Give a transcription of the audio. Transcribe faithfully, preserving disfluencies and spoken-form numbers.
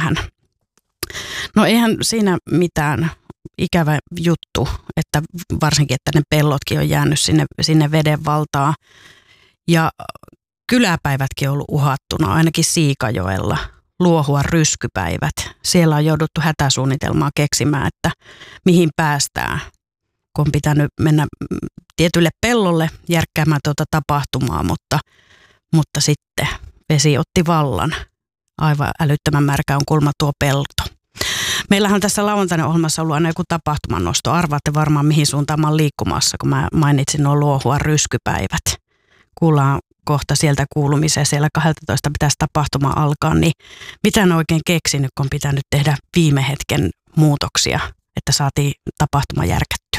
tähän. No eihän siinä mitään, ikävä juttu, että varsinkin, että ne pellotkin on jäänyt sinne, sinne veden valtaan. Ja kyläpäivätkin on ollut uhattuna, ainakin Siikajoella. Luohuan ryskypäivät. Siellä on jouduttu hätäsuunnitelmaa keksimään, että mihin päästään, kun on pitänyt mennä tietylle pellolle järkkäämään tuota tapahtumaa, mutta, mutta sitten vesi otti vallan. Aivan älyttömän märkä on kulma tuo pelto. Meillähän on tässä lauantaina ohjelmassa ollut aina joku tapahtumannosto. Arvaatte varmaan, mihin suuntaan mä oon liikkumassa, kun mä mainitsin nuo Luohuan ryskypäivät. Kuullaan kohta sieltä kuulumisen, siellä kaksitoista pitäisi tapahtuma alkaa, niin mitä en oikein keksinyt, kun on pitänyt tehdä viime hetken muutoksia, että saatiin tapahtuma järkättyä.